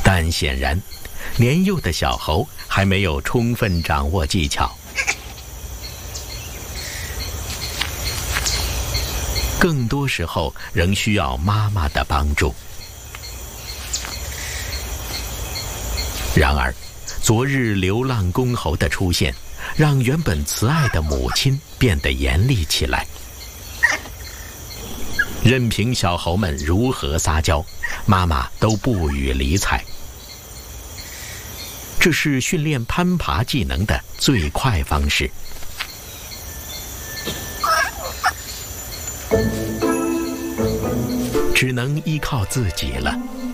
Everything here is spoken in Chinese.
但显然，年幼的小猴还没有充分掌握技巧，更多时候仍需要妈妈的帮助。然而，昨日流浪公猴的出现，让原本慈爱的母亲变得严厉起来。任凭小猴们如何撒娇，妈妈都不予理睬。这是训练攀爬技能的最快方式。只能依靠自己了。